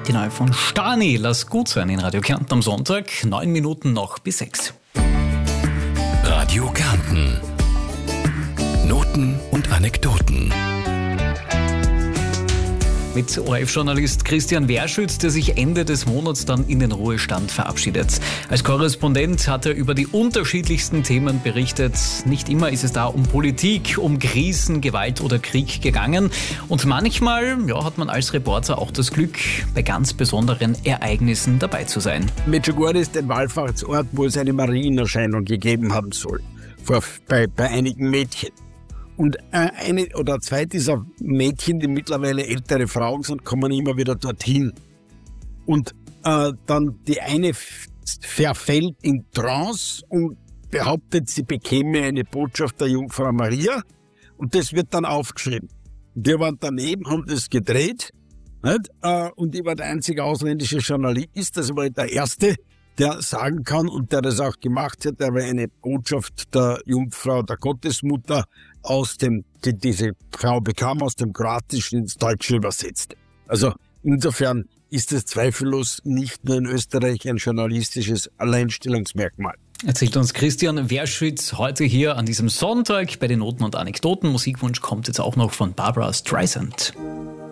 Die neue von Stani, lass gut sein in Radio Kärnten am Sonntag, 9 Minuten noch bis 6. Radio Kärnten. Noten und Anekdoten. Mit ORF-Journalist Christian Werschütz, der sich Ende des Monats dann in den Ruhestand verabschiedet. Als Korrespondent hat er über die unterschiedlichsten Themen berichtet. Nicht immer ist es da um Politik, um Krisen, Gewalt oder Krieg gegangen. Und manchmal hat man als Reporter auch das Glück, bei ganz besonderen Ereignissen dabei zu sein. Medjugorje ist ein Wallfahrtsort, wo es eine Marienerscheinung gegeben haben soll, bei einigen Mädchen. Und eine oder zwei dieser Mädchen, die mittlerweile ältere Frauen sind, kommen immer wieder dorthin. Und dann die eine verfällt in Trance und behauptet, sie bekäme eine Botschaft der Jungfrau Maria. Und das wird dann aufgeschrieben. Wir waren daneben, haben das gedreht. Nicht? Und ich war der einzige ausländische Journalist, das war der erste, der sagen kann und der das auch gemacht hat, der war eine Botschaft der Jungfrau, der Gottesmutter die diese Frau bekam, aus dem Kroatischen ins Deutsche übersetzt. Also insofern ist es zweifellos nicht nur in Österreich ein journalistisches Alleinstellungsmerkmal. Erzählt uns Christian Werschütz heute hier an diesem Sonntag bei den Noten und Anekdoten. Musikwunsch kommt jetzt auch noch von Barbra Streisand.